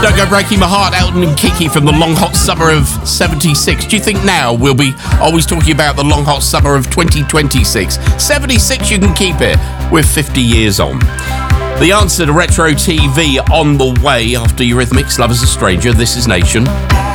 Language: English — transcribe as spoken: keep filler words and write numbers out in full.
Don't Go Breaking My Heart, Elton and Kiki from the long hot summer of seventy-six. Do you think now we'll be always talking about the long hot summer of twenty twenty-six? seventy-six, you can keep it. We're fifty years on. The answer to Retro T V on the way after Eurythmics, Love is a Stranger. This is Nation.